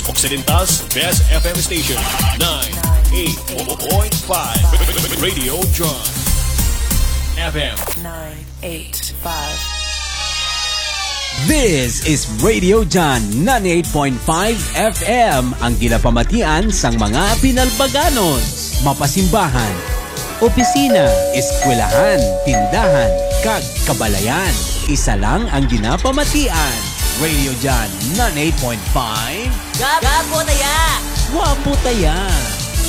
Occidental's best FM station, 98.5 Radio John. FM 985. This is Radio John 98.5 FM, ang ginapamatian sang mga pinalbaganos, mapasimbahan, opisina, eskwelahan, tindahan, kag kabalayan. Isa lang ang ginapamatian. Radio John 98.5. Gapo taya! Wapo taya!